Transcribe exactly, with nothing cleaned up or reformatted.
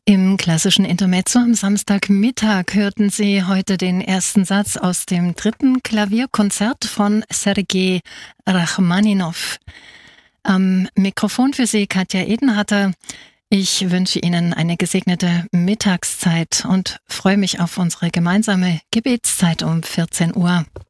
Im klassischen Intermezzo am Samstagmittag hörten Sie heute den ersten Satz aus dem dritten Klavierkonzert von Sergei Rachmaninow. Am Mikrofon für Sie Katja Edenhatter. Ich wünsche Ihnen eine gesegnete Mittagszeit und freue mich auf unsere gemeinsame Gebetszeit um vierzehn Uhr.